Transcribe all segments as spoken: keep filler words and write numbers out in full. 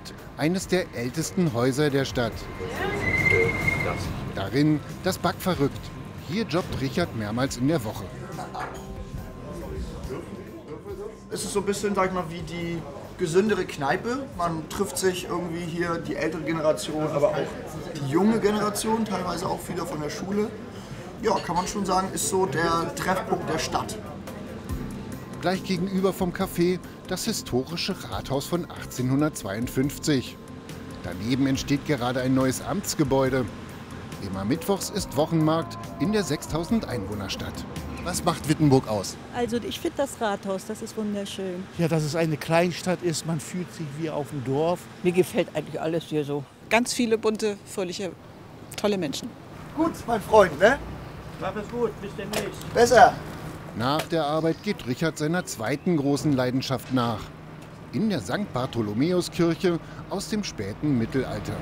Wittenburg-Wald, eines der ältesten Häuser der Stadt. Darin das Backverrückt. Hier jobbt Richard mehrmals in der Woche. Es ist so ein bisschen, sag ich mal, wie die gesündere Kneipe. Man trifft sich irgendwie hier, die ältere Generation, aber auch die junge Generation, teilweise auch viele von der Schule. Ja, kann man schon sagen, ist so der Treffpunkt der Stadt. Gleich gegenüber vom Café das historische Rathaus von achtzehnhundertzweiundfünfzig. Daneben entsteht gerade ein neues Amtsgebäude. Immer mittwochs ist Wochenmarkt in der sechstausend Einwohnerstadt. Was macht Wittenburg aus? Also ich finde das Rathaus, das ist wunderschön. Ja, dass es eine Kleinstadt ist, man fühlt sich wie auf dem Dorf. Mir gefällt eigentlich alles hier so. Ganz viele bunte, fröhliche, tolle Menschen. Gut, mein Freund, ne? Mach es gut, bis demnächst. Besser. Nach der Arbeit geht Richard seiner zweiten großen Leidenschaft nach. In der Sankt Bartholomäuskirche aus dem späten Mittelalter.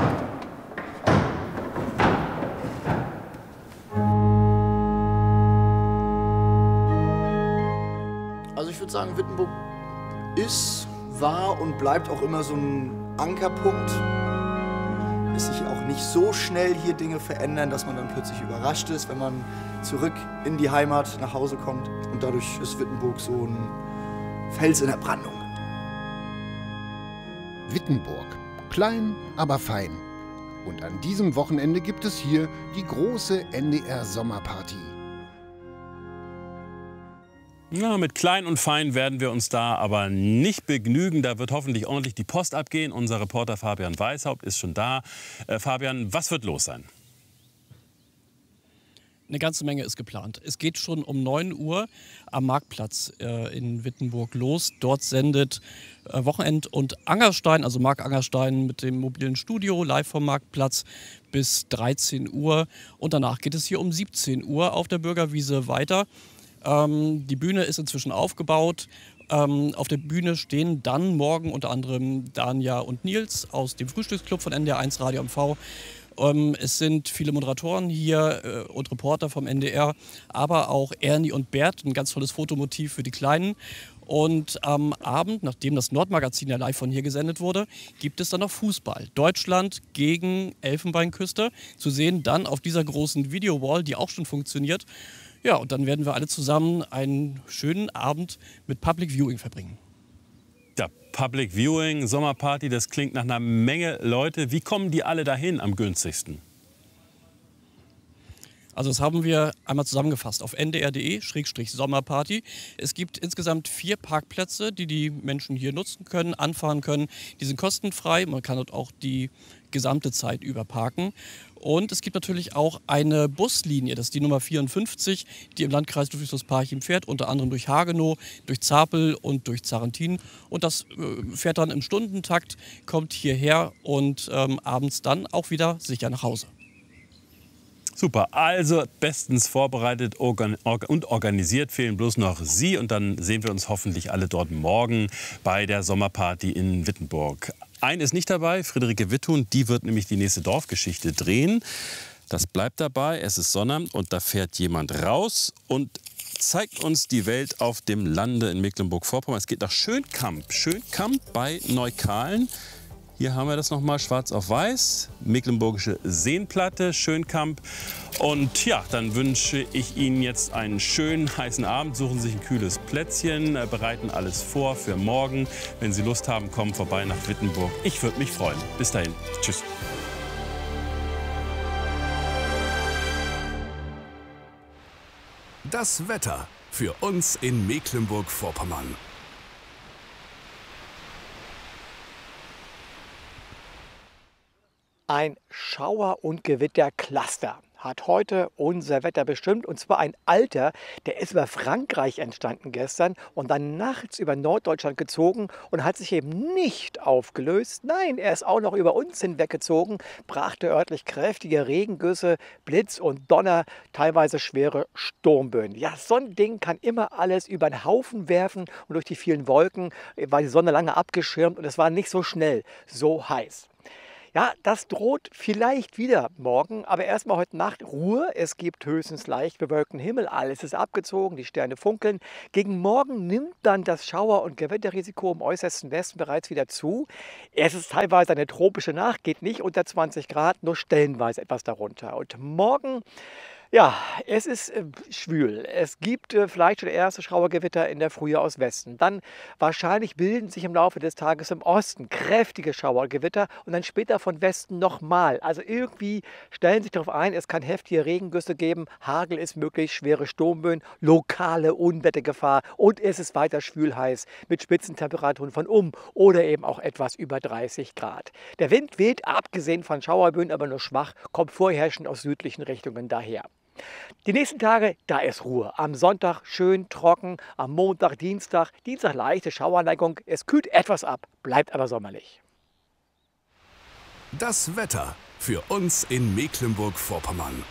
Also ich würde sagen, Wittenburg ist, war und bleibt auch immer so ein Ankerpunkt. Es sich auch nicht so schnell hier Dinge verändern, dass man dann plötzlich überrascht ist, wenn man zurück in die Heimat nach Hause kommt. Und dadurch ist Wittenburg so ein Fels in der Brandung. Wittenburg. Klein, aber fein. Und an diesem Wochenende gibt es hier die große N D R-Sommerparty. Ja, mit klein und fein werden wir uns da aber nicht begnügen. Da wird hoffentlich ordentlich die Post abgehen. Unser Reporter Fabian Weishaupt ist schon da. Äh, Fabian, was wird los sein? Eine ganze Menge ist geplant. Es geht schon um neun Uhr am Marktplatz äh, in Wittenburg los. Dort sendet äh, Wochenend- und Angerstein, also Marc Angerstein mit dem mobilen Studio, live vom Marktplatz bis dreizehn Uhr. Und danach geht es hier um siebzehn Uhr auf der Bürgerwiese weiter. Ähm, die Bühne ist inzwischen aufgebaut. Ähm, auf der Bühne stehen dann morgen unter anderem Danja und Nils aus dem Frühstücksclub von N D R eins Radio M V. Ähm, es sind viele Moderatoren hier äh, und Reporter vom N D R, aber auch Ernie und Bert, ein ganz tolles Fotomotiv für die Kleinen. Und am Abend, nachdem das Nordmagazin ja live von hier gesendet wurde, gibt es dann noch Fußball. Deutschland gegen Elfenbeinküste. Zu sehen dann auf dieser großen Videowall, die auch schon funktioniert. Ja, und dann werden wir alle zusammen einen schönen Abend mit Public Viewing verbringen. Ja, Public Viewing, Sommerparty, das klingt nach einer Menge Leute. Wie kommen die alle dahin am günstigsten? Also das haben wir einmal zusammengefasst auf n d r punkt d e Schrägstrich Sommerparty. Es gibt insgesamt vier Parkplätze, die die Menschen hier nutzen können, anfahren können. Die sind kostenfrei, man kann dort auch die gesamte Zeit über parken. Und es gibt natürlich auch eine Buslinie, das ist die Nummer vierundfünfzig, die im Landkreis Ludwigshaus-Parchim fährt, unter anderem durch Hagenow, durch Zapel und durch Zarrentin. Und das äh, fährt dann im Stundentakt, kommt hierher und ähm, abends dann auch wieder sicher nach Hause. Super, also bestens vorbereitet organ und organisiert, fehlen bloß noch Sie. Und dann sehen wir uns hoffentlich alle dort morgen bei der Sommerparty in Wittenburg. Eine ist nicht dabei, Friederike Witthuhn, die wird nämlich die nächste Dorfgeschichte drehen. Das bleibt dabei, es ist Sonnabend und da fährt jemand raus und zeigt uns die Welt auf dem Lande in Mecklenburg-Vorpommern. Es geht nach Schönkamp, Schönkamp bei Neukalen. Hier haben wir das nochmal schwarz auf weiß, Mecklenburgische Seenplatte, Schönkamp. Und ja, dann wünsche ich Ihnen jetzt einen schönen heißen Abend. Suchen Sie sich ein kühles Plätzchen, bereiten alles vor für morgen. Wenn Sie Lust haben, kommen vorbei nach Wittenburg. Ich würde mich freuen. Bis dahin. Tschüss. Das Wetter für uns in Mecklenburg-Vorpommern. Ein Schauer- und Gewittercluster hat heute unser Wetter bestimmt. Und zwar ein alter, der ist über Frankreich entstanden gestern und dann nachts über Norddeutschland gezogen und hat sich eben nicht aufgelöst. Nein, er ist auch noch über uns hinweggezogen, brachte örtlich kräftige Regengüsse, Blitz und Donner, teilweise schwere Sturmböen. Ja, so ein Ding kann immer alles über den Haufen werfen und durch die vielen Wolken war die Sonne lange abgeschirmt und es war nicht so schnell, so heiß. Ja, das droht vielleicht wieder morgen, aber erstmal heute Nacht Ruhe. Es gibt höchstens leicht bewölkten Himmel, alles ist abgezogen, die Sterne funkeln. Gegen morgen nimmt dann das Schauer- und Gewitterrisiko im äußersten Westen bereits wieder zu. Es ist teilweise eine tropische Nacht, geht nicht unter zwanzig Grad, nur stellenweise etwas darunter. Und morgen, ja, es ist äh, schwül. Es gibt äh, vielleicht schon erste Schauergewitter in der Frühe aus Westen. Dann wahrscheinlich bilden sich im Laufe des Tages im Osten kräftige Schauergewitter und dann später von Westen nochmal. Also irgendwie stellen sich darauf ein, es kann heftige Regengüsse geben, Hagel ist möglich, schwere Sturmböen, lokale Unwettergefahr und es ist weiter schwül heiß mit Spitzentemperaturen von um oder eben auch etwas über dreißig Grad. Der Wind weht, abgesehen von Schauerböen, aber nur schwach, kommt vorherrschend aus südlichen Richtungen daher. Die nächsten Tage, da ist Ruhe. Am Sonntag schön trocken, am Montag, Dienstag, Dienstag leichte Schauerneigung. Es kühlt etwas ab, bleibt aber sommerlich. Das Wetter für uns in Mecklenburg-Vorpommern.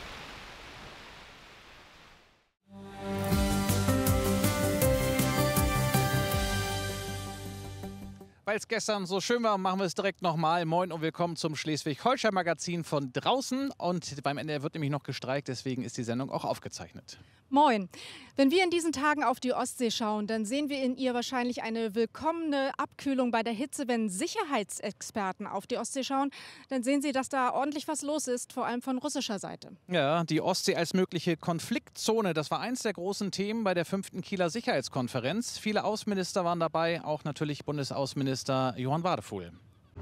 Weil es gestern so schön war, machen wir es direkt nochmal. Moin und willkommen zum Schleswig-Holstein-Magazin von draußen. Und beim N D R wird nämlich noch gestreikt, deswegen ist die Sendung auch aufgezeichnet. Moin. Wenn wir in diesen Tagen auf die Ostsee schauen, dann sehen wir in ihr wahrscheinlich eine willkommene Abkühlung bei der Hitze. Wenn Sicherheitsexperten auf die Ostsee schauen, dann sehen sie, dass da ordentlich was los ist, vor allem von russischer Seite. Ja, die Ostsee als mögliche Konfliktzone, das war eins der großen Themen bei der fünften Kieler Sicherheitskonferenz. Viele Außenminister waren dabei, auch natürlich Bundesaußenminister Johann Wadefuhl.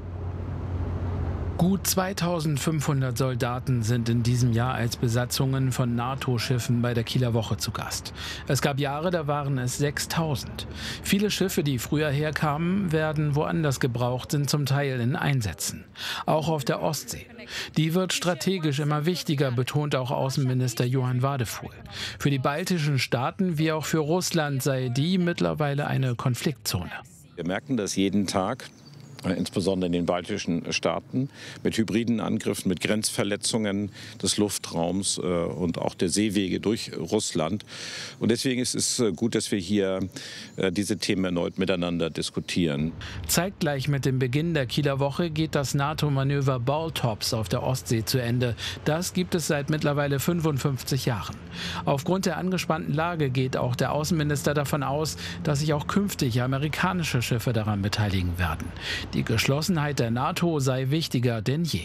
Gut zweitausendfünfhundert Soldaten sind in diesem Jahr als Besatzungen von NATO-Schiffen bei der Kieler Woche zu Gast. Es gab Jahre, da waren es sechstausend. Viele Schiffe, die früher herkamen, werden woanders gebraucht, sind zum Teil in Einsätzen. Auch auf der Ostsee. Die wird strategisch immer wichtiger, betont auch Außenminister Johann Wadefuhl. Für die baltischen Staaten wie auch für Russland sei die mittlerweile eine Konfliktzone. Wir merken das jeden Tag. Insbesondere in den baltischen Staaten, mit hybriden Angriffen, mit Grenzverletzungen des Luftraums äh, und auch der Seewege durch Russland. Und deswegen ist es gut, dass wir hier äh, diese Themen erneut miteinander diskutieren. Zeitgleich mit dem Beginn der Kieler Woche geht das NATO-Manöver Baltops auf der Ostsee zu Ende. Das gibt es seit mittlerweile fünfundfünfzig Jahren. Aufgrund der angespannten Lage geht auch der Außenminister davon aus, dass sich auch künftig amerikanische Schiffe daran beteiligen werden. Die Geschlossenheit der NATO sei wichtiger denn je.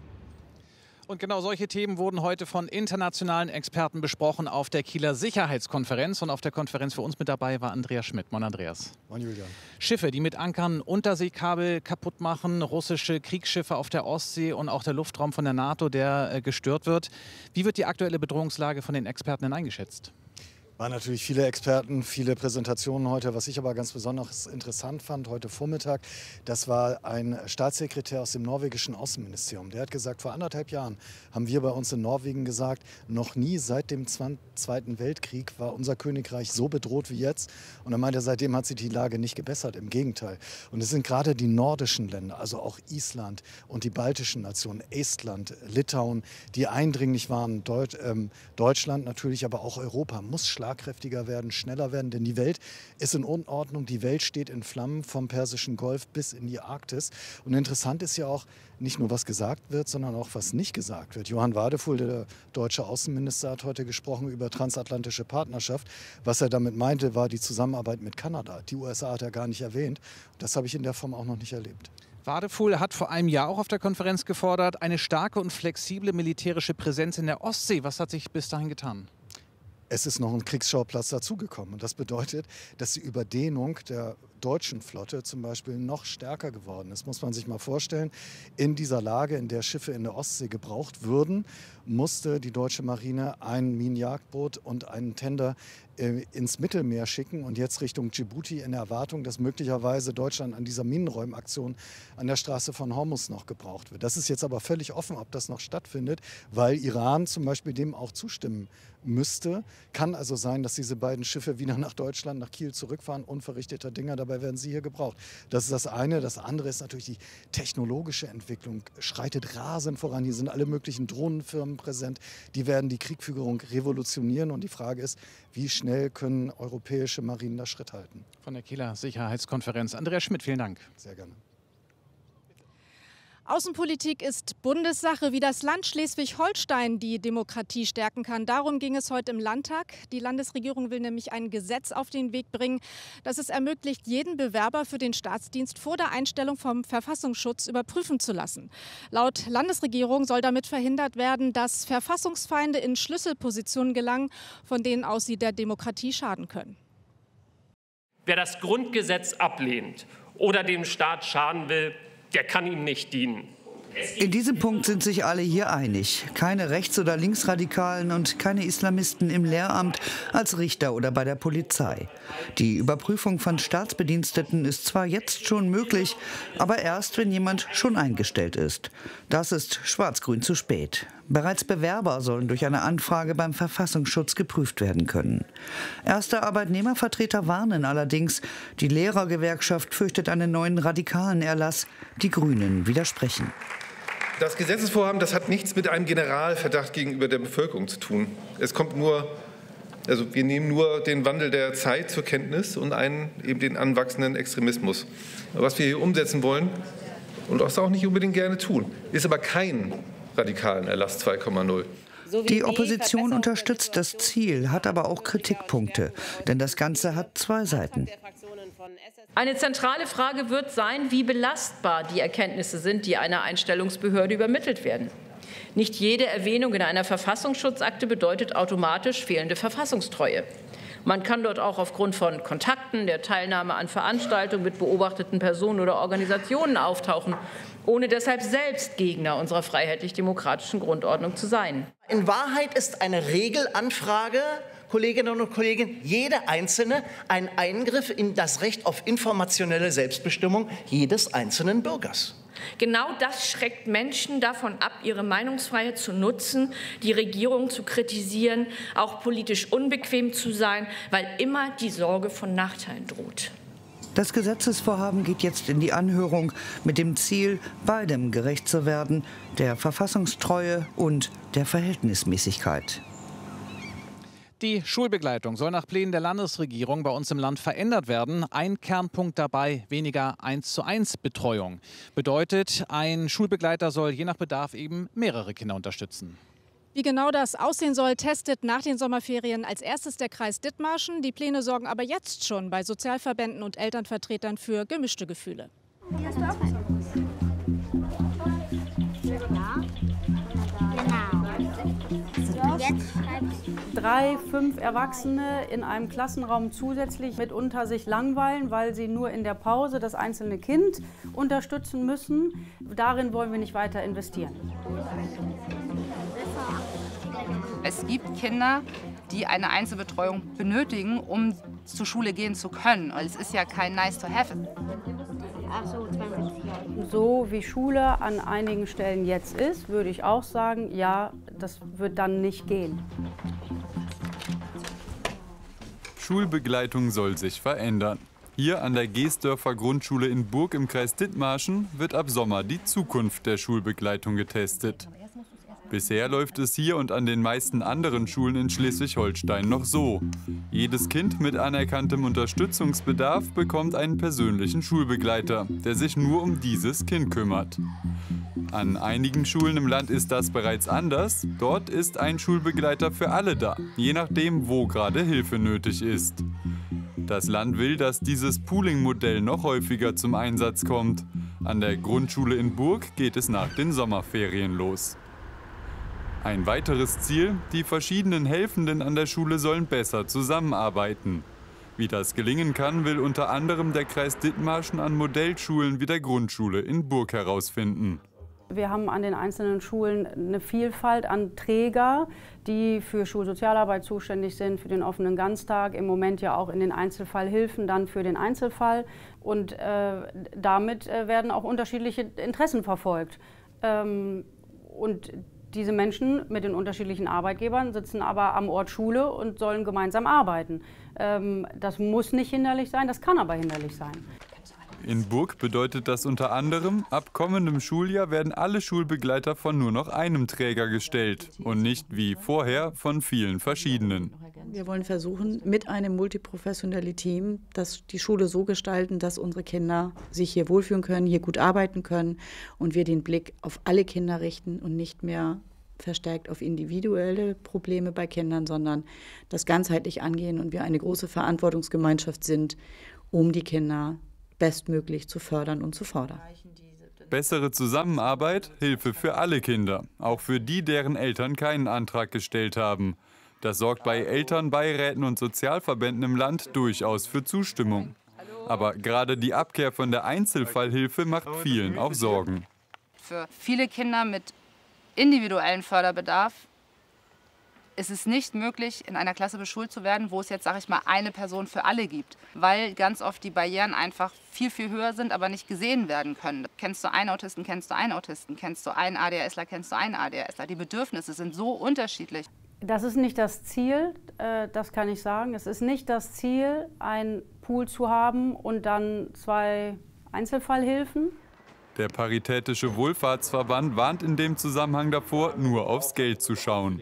Und genau solche Themen wurden heute von internationalen Experten besprochen auf der Kieler Sicherheitskonferenz. Und auf der Konferenz für uns mit dabei war Andreas Schmidt. Moin Andreas. Moin Julian. Schiffe, die mit Ankern Unterseekabel kaputt machen, russische Kriegsschiffe auf der Ostsee und auch der Luftraum von der NATO, der äh, gestört wird. Wie wird die aktuelle Bedrohungslage von den Experten denn eingeschätzt? Waren natürlich viele Experten, viele Präsentationen heute. Was ich aber ganz besonders interessant fand heute Vormittag, das war ein Staatssekretär aus dem norwegischen Außenministerium. Der hat gesagt, vor anderthalb Jahren haben wir bei uns in Norwegen gesagt, noch nie seit dem Zweiten Weltkrieg war unser Königreich so bedroht wie jetzt. Und er meinte, seitdem hat sich die Lage nicht gebessert, im Gegenteil. Und es sind gerade die nordischen Länder, also auch Island und die baltischen Nationen, Estland, Litauen, die eindringlich waren. Deut ähm, Deutschland natürlich, aber auch Europa muss schlagen. Schlagkräftiger werden, schneller werden, denn die Welt ist in Unordnung. Die Welt steht in Flammen vom Persischen Golf bis in die Arktis. Und interessant ist ja auch nicht nur, was gesagt wird, sondern auch, was nicht gesagt wird. Johann Wadefuhl, der deutsche Außenminister, hat heute gesprochen über transatlantische Partnerschaft. Was er damit meinte, war die Zusammenarbeit mit Kanada. Die U S A hat er gar nicht erwähnt. Das habe ich in der Form auch noch nicht erlebt. Wadefuhl hat vor einem Jahr auch auf der Konferenz gefordert, eine starke und flexible militärische Präsenz in der Ostsee. Was hat sich bis dahin getan? Es ist noch ein Kriegsschauplatz dazugekommen. Und das bedeutet, dass die Überdehnung der deutschen Flotte zum Beispiel noch stärker geworden ist. Muss man sich mal vorstellen, in dieser Lage, in der Schiffe in der Ostsee gebraucht würden, musste die deutsche Marine ein Minenjagdboot und einen Tender äh, ins Mittelmeer schicken und jetzt Richtung Djibouti in der Erwartung, dass möglicherweise Deutschland an dieser Minenräumaktion an der Straße von Hormuz noch gebraucht wird. Das ist jetzt aber völlig offen, ob das noch stattfindet, weil Iran zum Beispiel dem auch zustimmen müsste. Kann also sein, dass diese beiden Schiffe wieder nach Deutschland, nach Kiel zurückfahren, unverrichteter Dinger, dabei werden sie hier gebraucht. Das ist das eine. Das andere ist natürlich die technologische Entwicklung, schreitet rasend voran. Hier sind alle möglichen Drohnenfirmen präsent, die werden die Kriegführung revolutionieren und die Frage ist, wie schnell können europäische Marinen da Schritt halten. Von der Kieler Sicherheitskonferenz. Andreas Schmidt, vielen Dank. Sehr gerne. Außenpolitik ist Bundessache, wie das Land Schleswig-Holstein die Demokratie stärken kann. Darum ging es heute im Landtag. Die Landesregierung will nämlich ein Gesetz auf den Weg bringen, das es ermöglicht, jeden Bewerber für den Staatsdienst vor der Einstellung vom Verfassungsschutz überprüfen zu lassen. Laut Landesregierung soll damit verhindert werden, dass Verfassungsfeinde in Schlüsselpositionen gelangen, von denen aus sie der Demokratie schaden können. Wer das Grundgesetz ablehnt oder dem Staat schaden will, der kann ihm nicht dienen. In diesem Punkt sind sich alle hier einig. Keine Rechts- oder Linksradikalen und keine Islamisten im Lehramt, als Richter oder bei der Polizei. Die Überprüfung von Staatsbediensteten ist zwar jetzt schon möglich, aber erst, wenn jemand schon eingestellt ist. Das ist schwarz-grün zu spät. Bereits Bewerber sollen durch eine Anfrage beim Verfassungsschutz geprüft werden können. Erste Arbeitnehmervertreter warnen allerdings. Die Lehrergewerkschaft fürchtet einen neuen radikalen Erlass. Die Grünen widersprechen. Das Gesetzesvorhaben, das hat nichts mit einem Generalverdacht gegenüber der Bevölkerung zu tun. Es kommt nur, also wir nehmen nur den Wandel der Zeit zur Kenntnis und einen, eben den anwachsenden Extremismus. Was wir hier umsetzen wollen und was auch nicht unbedingt gerne tun, ist aber kein radikalen Erlass zwei Komma null. Die Opposition unterstützt das Ziel, hat aber auch Kritikpunkte. Denn das Ganze hat zwei Seiten. Eine zentrale Frage wird sein, wie belastbar die Erkenntnisse sind, die einer Einstellungsbehörde übermittelt werden. Nicht jede Erwähnung in einer Verfassungsschutzakte bedeutet automatisch fehlende Verfassungstreue. Man kann dort auch aufgrund von Kontakten, der Teilnahme an Veranstaltungen mit beobachteten Personen oder Organisationen auftauchen, ohne deshalb selbst Gegner unserer freiheitlich-demokratischen Grundordnung zu sein. In Wahrheit ist eine Regelanfrage, Kolleginnen und Kollegen, jede einzelne ein Eingriff in das Recht auf informationelle Selbstbestimmung jedes einzelnen Bürgers. Genau das schreckt Menschen davon ab, ihre Meinungsfreiheit zu nutzen, die Regierung zu kritisieren, auch politisch unbequem zu sein, weil immer die Sorge von Nachteilen droht. Das Gesetzesvorhaben geht jetzt in die Anhörung mit dem Ziel, beidem gerecht zu werden, der Verfassungstreue und der Verhältnismäßigkeit. Die Schulbegleitung soll nach Plänen der Landesregierung bei uns im Land verändert werden. Ein Kernpunkt dabei, weniger eins zu eins Betreuung. Bedeutet, ein Schulbegleiter soll je nach Bedarf eben mehrere Kinder unterstützen. Wie genau das aussehen soll, testet nach den Sommerferien als erstes der Kreis Dithmarschen. Die Pläne sorgen aber jetzt schon bei Sozialverbänden und Elternvertretern für gemischte Gefühle. Hast du auch einen? Drei, fünf Erwachsene in einem Klassenraum zusätzlich mitunter sich langweilen, weil sie nur in der Pause das einzelne Kind unterstützen müssen. Darin wollen wir nicht weiter investieren. Es gibt Kinder, die eine Einzelbetreuung benötigen, um zur Schule gehen zu können. Es ist ja kein nice to have. So wie Schule an einigen Stellen jetzt ist, würde ich auch sagen, ja, das wird dann nicht gehen. Schulbegleitung soll sich verändern. Hier an der Geesdörfer Grundschule in Burg im Kreis Dithmarschen wird ab Sommer die Zukunft der Schulbegleitung getestet. Bisher läuft es hier und an den meisten anderen Schulen in Schleswig-Holstein noch so. Jedes Kind mit anerkanntem Unterstützungsbedarf bekommt einen persönlichen Schulbegleiter, der sich nur um dieses Kind kümmert. An einigen Schulen im Land ist das bereits anders. Dort ist ein Schulbegleiter für alle da, je nachdem, wo gerade Hilfe nötig ist. Das Land will, dass dieses Pooling-Modell noch häufiger zum Einsatz kommt. An der Grundschule in Burg geht es nach den Sommerferien los. Ein weiteres Ziel, die verschiedenen Helfenden an der Schule sollen besser zusammenarbeiten. Wie das gelingen kann, will unter anderem der Kreis Dithmarschen an Modellschulen wie der Grundschule in Burg herausfinden. Wir haben an den einzelnen Schulen eine Vielfalt an Träger, die für Schulsozialarbeit zuständig sind, für den offenen Ganztag, im Moment ja auch in den Einzelfallhilfen, dann für den Einzelfall. Und äh, damit äh, werden auch unterschiedliche Interessen verfolgt. Ähm, und Diese Menschen mit den unterschiedlichen Arbeitgebern sitzen aber am Ort Schule und sollen gemeinsam arbeiten. Ähm, das muss nicht hinderlich sein, das kann aber hinderlich sein. In Burg bedeutet das unter anderem, ab kommendem Schuljahr werden alle Schulbegleiter von nur noch einem Träger gestellt und nicht wie vorher von vielen verschiedenen. Wir wollen versuchen, mit einem multiprofessionellen Team das, die Schule so gestalten, dass unsere Kinder sich hier wohlfühlen können, hier gut arbeiten können und wir den Blick auf alle Kinder richten und nicht mehr verstärkt auf individuelle Probleme bei Kindern, sondern das ganzheitlich angehen und wir eine große Verantwortungsgemeinschaft sind, um die Kinder bestmöglich zu fördern und zu fordern. Bessere Zusammenarbeit, Hilfe für alle Kinder, auch für die, deren Eltern keinen Antrag gestellt haben. Das sorgt bei Elternbeiräten und Sozialverbänden im Land durchaus für Zustimmung. Aber gerade die Abkehr von der Einzelfallhilfe macht vielen auch Sorgen. Für viele Kinder mit individuellem Förderbedarf ist es nicht möglich, in einer Klasse beschult zu werden, wo es jetzt, sage ich mal, eine Person für alle gibt. Weil ganz oft die Barrieren einfach viel, viel höher sind, aber nicht gesehen werden können. Kennst du einen Autisten, kennst du einen Autisten, kennst du einen ADHSler, kennst du einen ADHSler. Die Bedürfnisse sind so unterschiedlich. Das ist nicht das Ziel, äh, das kann ich sagen. Es ist nicht das Ziel, einen Pool zu haben und dann zwei Einzelfallhilfen. Der Paritätische Wohlfahrtsverband warnt in dem Zusammenhang davor, nur aufs Geld zu schauen.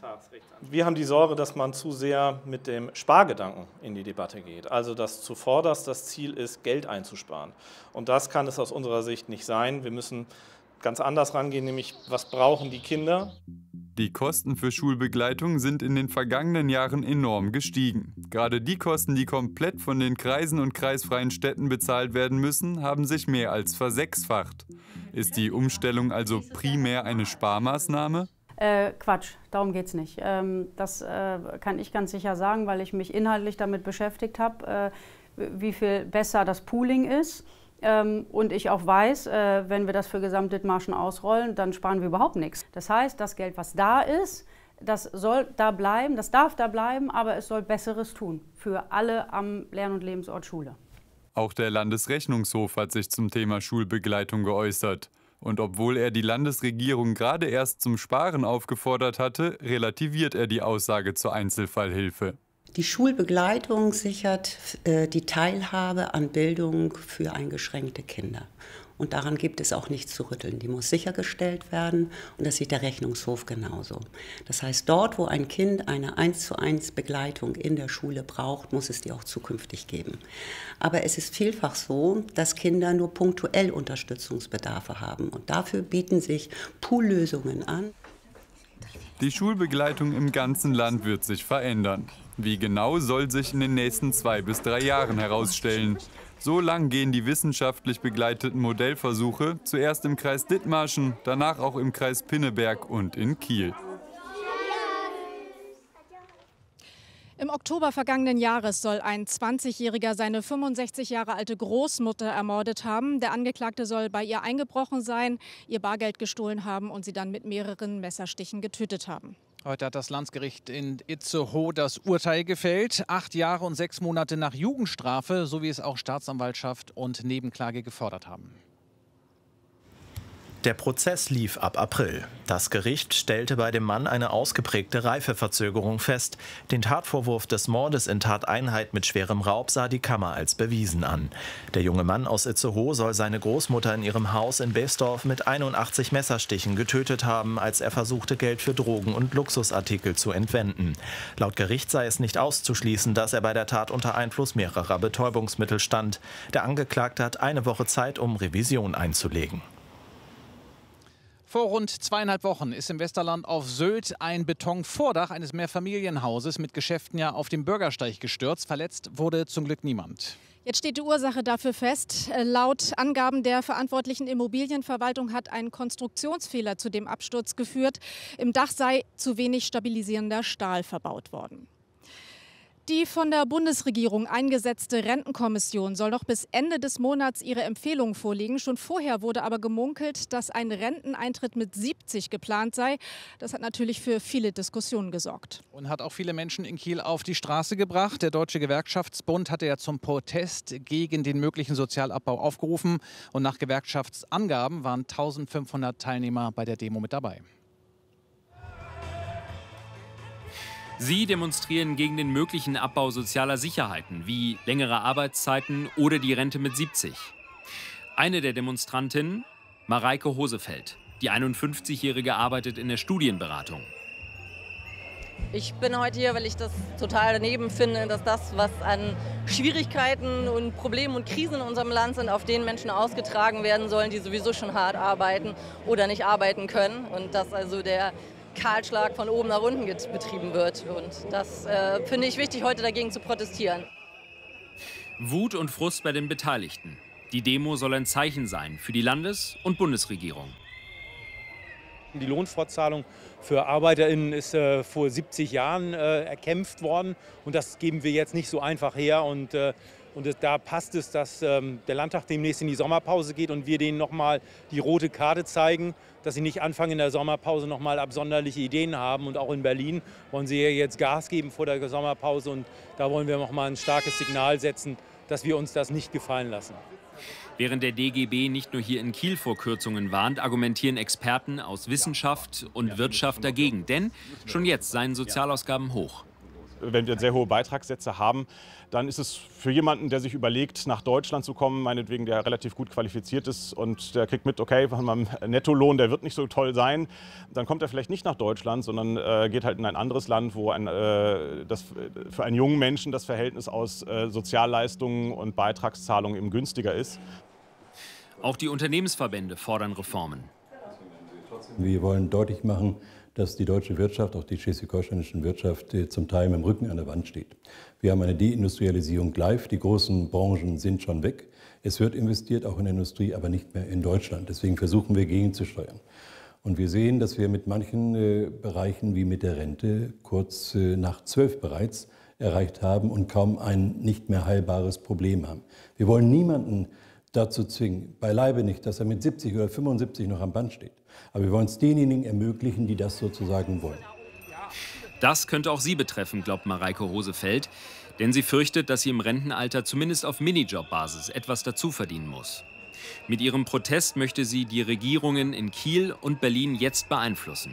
Wir haben die Sorge, dass man zu sehr mit dem Spargedanken in die Debatte geht. Also dass zuvorderst das Ziel ist, Geld einzusparen. Und das kann es aus unserer Sicht nicht sein. Wir müssen ganz anders rangehen, nämlich was brauchen die Kinder? Die Kosten für Schulbegleitung sind in den vergangenen Jahren enorm gestiegen. Gerade die Kosten, die komplett von den Kreisen und kreisfreien Städten bezahlt werden müssen, haben sich mehr als versechsfacht. Ist die Umstellung also primär eine Sparmaßnahme? Äh, Quatsch, darum geht's nicht. Ähm, das äh, kann ich ganz sicher sagen, weil ich mich inhaltlich damit beschäftigt habe, äh, wie viel besser das Pooling ist. Ähm, und ich auch weiß, äh, wenn wir das für Gesamtdithmarschen ausrollen, dann sparen wir überhaupt nichts. Das heißt, das Geld, was da ist, das soll da bleiben, das darf da bleiben, aber es soll Besseres tun für alle am Lern- und Lebensort Schule. Auch der Landesrechnungshof hat sich zum Thema Schulbegleitung geäußert. Und obwohl er die Landesregierung gerade erst zum Sparen aufgefordert hatte, relativiert er die Aussage zur Einzelfallhilfe. Die Schulbegleitung sichert äh, die Teilhabe an Bildung für eingeschränkte Kinder. Und daran gibt es auch nichts zu rütteln. Die muss sichergestellt werden und das sieht der Rechnungshof genauso. Das heißt, dort, wo ein Kind eine eins zu eins Begleitung in der Schule braucht, muss es die auch zukünftig geben. Aber es ist vielfach so, dass Kinder nur punktuell Unterstützungsbedarfe haben. Und dafür bieten sich Poollösungen an. Die Schulbegleitung im ganzen Land wird sich verändern. Wie genau, soll sich in den nächsten zwei bis drei Jahren herausstellen. So lang gehen die wissenschaftlich begleiteten Modellversuche, zuerst im Kreis Dithmarschen, danach auch im Kreis Pinneberg und in Kiel. Im Oktober vergangenen Jahres soll ein zwanzigjähriger seine fünfundsechzig Jahre alte Großmutter ermordet haben. Der Angeklagte soll bei ihr eingebrochen sein, ihr Bargeld gestohlen haben und sie dann mit mehreren Messerstichen getötet haben. Heute hat das Landesgericht in Itzehoe das Urteil gefällt. Acht Jahre und sechs Monate nach Jugendstrafe, so wie es auch Staatsanwaltschaft und Nebenklage gefordert haben. Der Prozess lief ab April. Das Gericht stellte bei dem Mann eine ausgeprägte Reifeverzögerung fest. Den Tatvorwurf des Mordes in Tateinheit mit schwerem Raub sah die Kammer als bewiesen an. Der junge Mann aus Itzehoe soll seine Großmutter in ihrem Haus in Beesdorf mit einundachtzig Messerstichen getötet haben, als er versuchte, Geld für Drogen und Luxusartikel zu entwenden. Laut Gericht sei es nicht auszuschließen, dass er bei der Tat unter Einfluss mehrerer Betäubungsmittel stand. Der Angeklagte hat eine Woche Zeit, um Revision einzulegen. Vor rund zweieinhalb Wochen ist im Westerland auf Sylt ein Betonvordach eines Mehrfamilienhauses mit Geschäften ja auf dem Bürgersteig gestürzt. Verletzt wurde zum Glück niemand. Jetzt steht die Ursache dafür fest. Laut Angaben der verantwortlichen Immobilienverwaltung hat ein Konstruktionsfehler zu dem Absturz geführt. Im Dach sei zu wenig stabilisierender Stahl verbaut worden. Die von der Bundesregierung eingesetzte Rentenkommission soll noch bis Ende des Monats ihre Empfehlungen vorlegen. Schon vorher wurde aber gemunkelt, dass ein Renteneintritt mit siebzig geplant sei. Das hat natürlich für viele Diskussionen gesorgt. Und hat auch viele Menschen in Kiel auf die Straße gebracht. Der Deutsche Gewerkschaftsbund hatte ja zum Protest gegen den möglichen Sozialabbau aufgerufen. Und nach Gewerkschaftsangaben waren eintausendfünfhundert Teilnehmer bei der Demo mit dabei. Sie demonstrieren gegen den möglichen Abbau sozialer Sicherheiten, wie längere Arbeitszeiten oder die Rente mit siebzig. Eine der Demonstrantinnen, Mareike Hosefeld. Die einundfünfzigjährige arbeitet in der Studienberatung. Ich bin heute hier, weil ich das total daneben finde, dass das, was an Schwierigkeiten und Problemen und Krisen in unserem Land sind, auf den Menschen ausgetragen werden sollen, die sowieso schon hart arbeiten oder nicht arbeiten können. Und dass also der Kahlschlag von oben nach unten betrieben wird. Und das äh, finde ich wichtig, heute dagegen zu protestieren. Wut und Frust bei den Beteiligten. Die Demo soll ein Zeichen sein für die Landes- und Bundesregierung. Die Lohnfortzahlung für ArbeiterInnen ist äh, vor siebzig Jahren äh, erkämpft worden. Und das geben wir jetzt nicht so einfach her. Und, äh, und es, da passt es, dass ähm, der Landtag demnächst in die Sommerpause geht und wir denen noch mal die rote Karte zeigen, dass sie nicht anfangen in der Sommerpause noch mal absonderliche Ideen haben. Und auch in Berlin wollen sie ja jetzt Gas geben vor der Sommerpause. Und da wollen wir noch mal ein starkes Signal setzen, dass wir uns das nicht gefallen lassen. Während der D G B nicht nur hier in Kiel vor Kürzungen warnt, argumentieren Experten aus Wissenschaft und Wirtschaft dagegen. Denn schon jetzt seien Sozialausgaben hoch. Wenn wir sehr hohe Beitragssätze haben, dann ist es für jemanden, der sich überlegt, nach Deutschland zu kommen, meinetwegen, der relativ gut qualifiziert ist und der kriegt mit, okay, mein Nettolohn, der wird nicht so toll sein, dann kommt er vielleicht nicht nach Deutschland, sondern äh, geht halt in ein anderes Land, wo ein, äh, das für einen jungen Menschen das Verhältnis aus äh, Sozialleistungen und Beitragszahlungen eben günstiger ist. Auch die Unternehmensverbände fordern Reformen. Wir wollen deutlich machen, dass die deutsche Wirtschaft, auch die schleswig-holsteinische Wirtschaft, zum Teil mit dem Rücken an der Wand steht. Wir haben eine Deindustrialisierung live, die großen Branchen sind schon weg. Es wird investiert, auch in der Industrie, aber nicht mehr in Deutschland. Deswegen versuchen wir gegenzusteuern. Und wir sehen, dass wir mit manchen äh, Bereichen wie mit der Rente kurz äh, nach zwölf bereits erreicht haben und kaum ein nicht mehr heilbares Problem haben. Wir wollen niemanden dazu zwingen, beileibe nicht, dass er mit siebzig oder fünfundsiebzig noch am Band steht. Aber wir wollen es denjenigen ermöglichen, die das sozusagen wollen. Das könnte auch sie betreffen, glaubt Mareike Hosefeld. Denn sie fürchtet, dass sie im Rentenalter zumindest auf Minijob-Basis etwas dazu verdienen muss. Mit ihrem Protest möchte sie die Regierungen in Kiel und Berlin jetzt beeinflussen.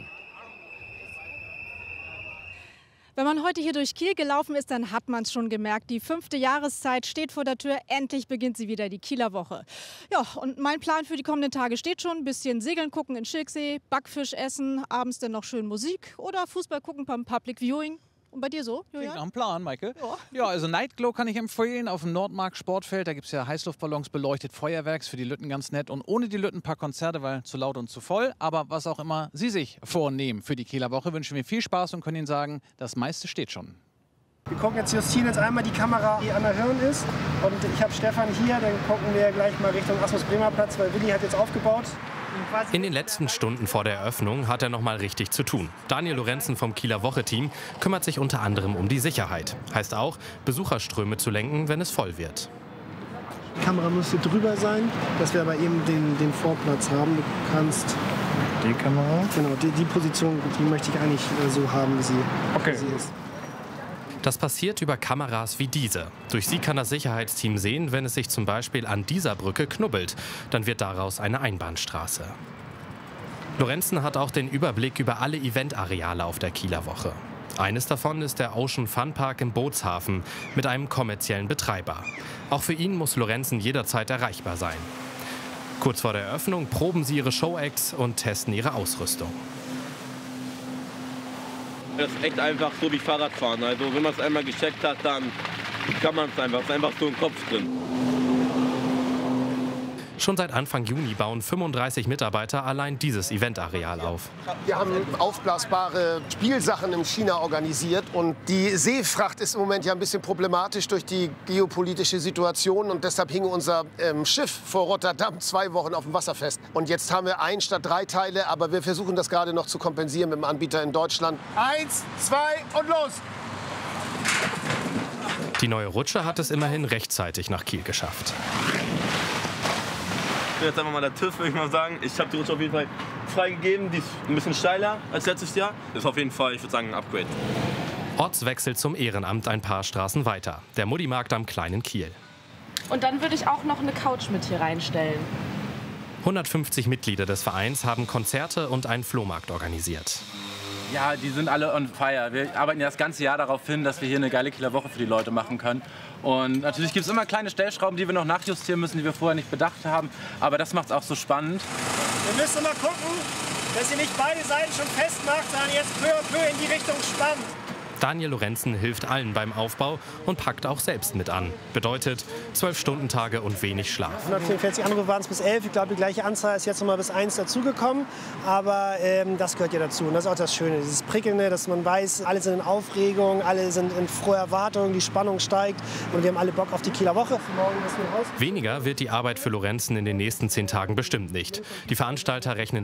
Wenn man heute hier durch Kiel gelaufen ist, dann hat man es schon gemerkt. Die fünfte Jahreszeit steht vor der Tür. Endlich beginnt sie wieder, die Kieler Woche. Ja, und mein Plan für die kommenden Tage steht schon. Ein bisschen segeln gucken in Schilksee, Backfisch essen, abends dann noch schön Musik oder Fußball gucken beim Public Viewing. Und bei dir so, Julian? Nach dem Plan, Maike. Ja. ja, also Nightglow kann ich empfehlen auf dem Nordmark Sportfeld. Da gibt es ja Heißluftballons, beleuchtet, Feuerwerks für die Lütten ganz nett. Und ohne die Lütten ein paar Konzerte, weil zu laut und zu voll. Aber was auch immer Sie sich vornehmen für die Kieler Woche, wünschen wir viel Spaß und können Ihnen sagen, das meiste steht schon. Wir gucken jetzt Justine jetzt einmal die Kamera, die an der Hirn ist. Und ich habe Stefan hier, dann gucken wir gleich mal Richtung Asmus-Bremer-Platz, weil Willi hat jetzt aufgebaut. In den letzten Stunden vor der Eröffnung hat er noch mal richtig zu tun. Daniel Lorenzen vom Kieler Woche-Team kümmert sich unter anderem um die Sicherheit. Heißt auch, Besucherströme zu lenken, wenn es voll wird. Die Kamera müsste drüber sein, dass wir aber eben den, den Vorplatz haben. Du kannst die Kamera? Genau, die, die Position, die möchte ich eigentlich so haben, wie sie, okay. wie sie ist. Das passiert über Kameras wie diese. Durch sie kann das Sicherheitsteam sehen, wenn es sich zum Beispiel an dieser Brücke knubbelt. Dann wird daraus eine Einbahnstraße. Lorenzen hat auch den Überblick über alle Eventareale auf der Kieler Woche. Eines davon ist der Ocean Fun Park im Bootshafen mit einem kommerziellen Betreiber. Auch für ihn muss Lorenzen jederzeit erreichbar sein. Kurz vor der Eröffnung proben sie ihre Showacts und testen ihre Ausrüstung. Das ist echt einfach so wie Fahrradfahren. Also wenn man es einmal gecheckt hat, dann kann man es einfach. Es ist einfach so im Kopf drin. Schon seit Anfang Juni bauen fünfunddreißig Mitarbeiter allein dieses Eventareal auf. Wir haben aufblasbare Spielsachen in China organisiert. Und die Seefracht ist im Moment ja ein bisschen problematisch durch die geopolitische Situation. Und deshalb hing unser ähm, Schiff vor Rotterdam zwei Wochen auf dem Wasser fest. Und jetzt haben wir ein statt drei Teile. Aber wir versuchen das gerade noch zu kompensieren mit dem Anbieter in Deutschland. Eins, zwei und los! Die neue Rutsche hat es immerhin rechtzeitig nach Kiel geschafft. Ich bin jetzt einfach mal der TÜV, würde ich mal sagen. Ich habe die Rutsche auf jeden Fall freigegeben. Die ist ein bisschen steiler als letztes Jahr. Das ist auf jeden Fall, ich würde sagen, ein Upgrade. Ortswechsel zum Ehrenamt ein paar Straßen weiter. Der Muddimarkt am kleinen Kiel. Und dann würde ich auch noch eine Couch mit hier reinstellen. hundertfünfzig Mitglieder des Vereins haben Konzerte und einen Flohmarkt organisiert. Ja, die sind alle on fire. Wir arbeiten ja das ganze Jahr darauf hin, dass wir hier eine geile Kieler Woche für die Leute machen können. Und natürlich gibt es immer kleine Stellschrauben, die wir noch nachjustieren müssen, die wir vorher nicht bedacht haben. Aber das macht es auch so spannend. Wir müssen mal gucken, dass ihr nicht beide Seiten schon festmacht, sondern jetzt peu à peu in die Richtung spannt. Daniel Lorenzen hilft allen beim Aufbau und packt auch selbst mit an. Bedeutet zwölf Stunden Tage und wenig Schlaf. hundertvierundvierzig Anrufe waren es bis elf. Ich glaube, die gleiche Anzahl ist jetzt noch mal bis eins dazugekommen. Aber ähm, das gehört ja dazu. Und das ist auch das Schöne, dieses Prickelnde, dass man weiß, alle sind in Aufregung, alle sind in froher Erwartung, die Spannung steigt. Und wir haben alle Bock auf die Kieler Woche. Morgen müssen wir raus. Weniger wird die Arbeit für Lorenzen in den nächsten zehn Tagen bestimmt nicht. Die Veranstalter rechnen